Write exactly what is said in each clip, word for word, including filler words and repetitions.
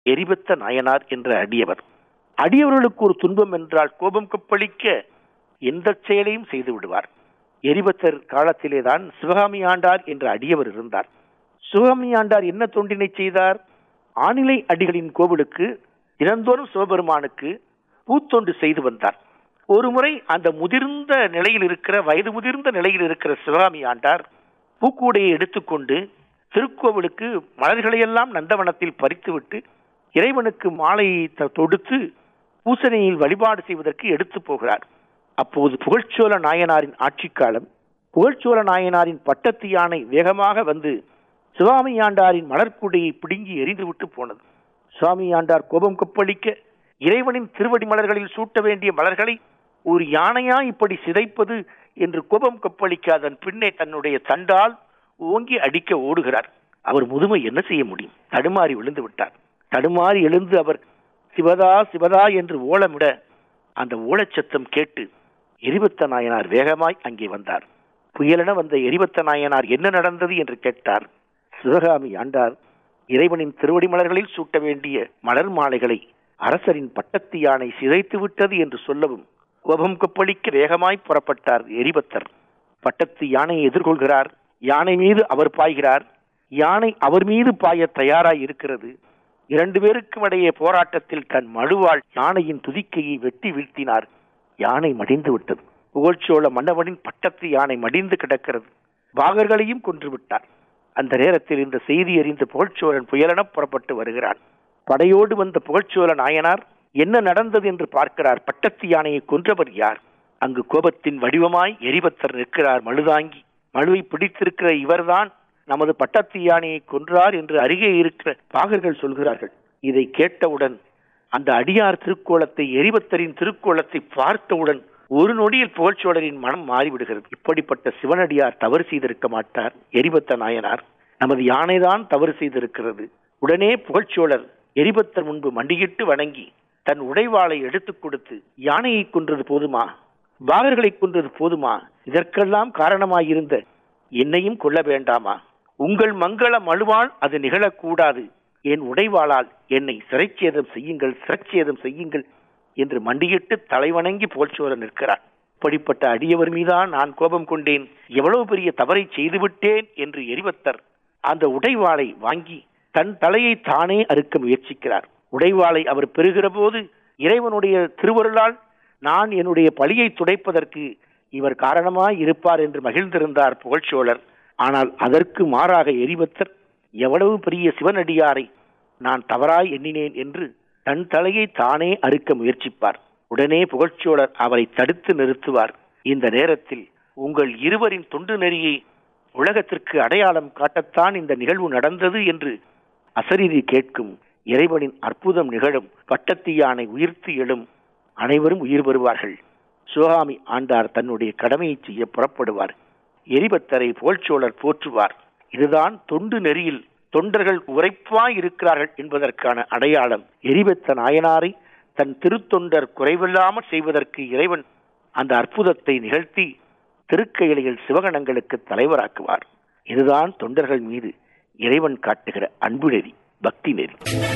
எரிபத்த நாயனார் என்ற அடியவர். அடியவர்களுக்கு ஒரு துன்பம் என்றால் கோபம் கொப்பளிக்க எந்த செயலையும் செய்து விடுவார். எரிபத்தர் காலத்திலேதான் சிவகாமி ஆண்டார் என்ற அடியவர் இருந்தார். சிவகாமி ஆண்டார் என்ன தொண்டினை செய்தார்? ஆனிலை அடிகளின் கோவிலுக்கு தினந்தோறும் சிவபெருமானுக்கு பூத்தொண்டு செய்து வந்தார். ஒரு முறை அந்த முதிர்ந்த நிலையில் இருக்கிற வயது முதிர்ந்த நிலையில் இருக்கிற சிவகாமி ஆண்டார் பூக்கூடையை எடுத்துக்கொண்டு திருக்கோவிலுக்கு மலர்களையெல்லாம் நந்தவனத்தில் பறித்துவிட்டு இறைவனுக்கு மாலையை தொடுத்து பூசனையில் வழிபாடு செய்வதற்கு எடுத்து போகிறார். அப்போது புகழ்ச்சோழ நாயனாரின் ஆட்சி காலம். புகழ்ச்சோழ நாயனாரின் பட்டத்து யானை வேகமாக வந்து சிவகாமி ஆண்டாரின் மலர்கூடையை பிடுங்கி எரிந்துவிட்டு போனது. சுவாமி ஆண்டார் கோபம் கொப்பளிக்க இறைவனின் திருவடி மலர்களில் சூட்ட வேண்டிய மலர்களை ஒரு யானையா இப்படி சிதைப்பது என்று கோபம் கொப்பளிக்க அதன் பின்னே தன்னுடைய தண்டால் ஓங்கி அடிக்க ஓடுகிறார். அவர் முதுமை என்ன செய்ய முடியும்? தடுமாறி விழுந்து விட்டார். தடுமாறி எழுந்து அவர் சிவதா சிவதா என்று ஓலமிட அந்த ஓலச்சத்தம் கேட்டு எரிபத்த நாயனார் வேகமாய் அங்கே வந்தார். புயலென வந்த எரிபத்த நாயனார் என்ன நடந்தது என்று கேட்டார். சிவகாமி ஆண்டார் இறைவனின் திருவடி மலர்களில் சூட்ட வேண்டிய மலர் மாலைகளை அரசரின் பட்டத்து யானை சிதைத்து விட்டது என்று சொல்லவும் கோபம் கொப்பளிக்க வேகமாய் புறப்பட்டார் எரிபத்தர். பட்டத்து யானையை எதிர்கொள்கிறார். யானை மீது அவர் பாய்கிறார். யானை அவர் மீது பாய தயாராய் இருக்கிறது. இரண்டு பேருக்கும் இடையே போராட்டத்தில் தன் மழுவால் யானையின் துதிக்கையை வெட்டி வீழ்த்தினார். யானை மடிந்து விட்டது. புகழ்ச்சோழ மன்னவனின் பட்டத்து யானை மடிந்து கிடக்கிறது. பாகர்களையும் கொன்று விட்டார். அந்த நேரத்தில் இந்த செய்தி அறிந்த புகழ்ச்சோழன் புயலென புறப்பட்டு வருகிறான். படையோடு வந்த புகழ்ச்சோழ நாயனார் என்ன நடந்தது என்று பார்க்கிறார். பட்டத்து யானையை கொன்றவர் யார்? அங்கு கோபத்தின் வடிவமாய் எரிபத்தர் நிற்கிறார் மழுதாங்கி. மழுவை பிடித்திருக்கிற இவர்தான் நமது பட்டத்து யானையை கொன்றார் என்று அருகே இருக்கிற பாகர்கள் சொல்கிறார்கள். இதை கேட்டவுடன் அந்த அடியார் திருக்கோலத்தை எரிபத்தரின் திருக்கோலத்தை பார்த்தவுடன் ஒரு நொடியில் புகழ்ச்சோழரின் மனம் மாறிவிடுகிறது. இப்படிப்பட்ட சிவனடியார் தவறு செய்திருக்க மாட்டார். எரிபத்த நாயனார் நமது யானைதான் தவறு செய்திருக்கிறது. உடனே புகழ்ச்சோழர் எரிபத்தர் முன்பு மண்டியிட்டு வணங்கி தன் உடைவாளை எடுத்துக் கொடுத்து யானையை கொன்றது போதுமா, பாகர்களை கொன்றது போதுமா, இதற்கெல்லாம் காரணமாயிருந்த என்னையும் கொல்ல வேண்டாமா? உங்கள் மங்கள மழுவால் அது நிகழக்கூடாது. என் உடைவாளால் என்னை சிறைச்சேதம் செய்யுங்கள், சிறைச்சேதம் செய்யுங்கள் என்று மண்டியிட்டு தலைவணங்கி புகழ்ச்சோழர் நிற்கிறார். இப்படிப்பட்ட அடியவர் மீதான் நான் கோபம் கொண்டேன், எவ்வளவு பெரிய தவறை செய்துவிட்டேன் என்று எரிபத்தர் அந்த உடைவாளை வாங்கி தன் தலையை தானே அறுக்க முயற்சிக்கிறார். உடைவாளை அவர் பெறுகிற போது இறைவனுடைய திருவருளால் நான் என்னுடைய பழியை துடைப்பதற்கு இவர் காரணமாய் இருப்பார் என்று மகிழ்ந்திருந்தார் புகழ்ச்சோழர். ஆனால் அதற்கு மாறாக எரிபத்தர் எவ்வளவு பெரிய சிவனடியாரை நான் தவறாய் எண்ணினேன் என்று தன் தலையை தானே அறுக்க முயற்சிப்பார். உடனே புகழ்ச்சோழர் அவரை தடுத்து நிறுத்துவார். இந்த நேரத்தில் உங்கள் இருவரின் தொண்டு நெறியை உலகத்திற்கு அடையாளம் காட்டத்தான் இந்த நிகழ்வு நடந்தது என்று அசரீரி கேட்கும். இறைவனின் அற்புதம் நிகழும். பட்டத்து யானை உயிர்த்து எழும். அனைவரும் உயிர் பெறுவார்கள். சிவகாமி ஆண்டார் தன்னுடைய கடமையை செய்ய புறப்படுவார். எரிபத்தரை புகழ்ச்சோழர் போற்றுவார். இதுதான் தொண்டு நெறியில் தொண்டர்கள் உரைப்பாய் இருக்கிறார்கள் என்பதற்கான அடையாளம். எரிபத்த நாயனாரை தன் திருத்தொண்டர் குறைவில்லாமல் செய்வதற்கு இறைவன் அந்த அற்புதத்தை நிகழ்த்தி திருக்கையிலையில் சிவகணங்களுக்கு தலைவராக்குவார். இதுதான் தொண்டர்கள் மீது இறைவன் காட்டுகிற அன்பு நெறி, பக்தி நெறி.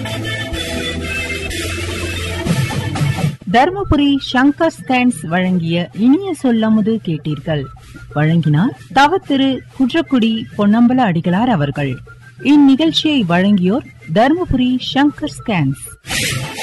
தர்மபுரி சங்கர் ஸ்கேன்ஸ் வழங்கிய இனிய சொல்லமுது கேட்டீர்கள். வழங்கினார் தவ திரு குன்றக்குடி பொன்னம்பல அடிகளார் அவர்கள். இந்நிகழ்ச்சியை வழங்கியோர் தர்மபுரி சங்கர் ஸ்கேன்ஸ்.